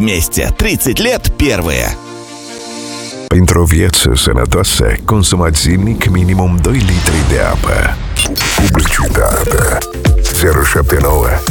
Вместе 30 lет первые. Pentru o viață sănătoasă, consumați zilnic minimum 2 litri de apă. Publicitate 079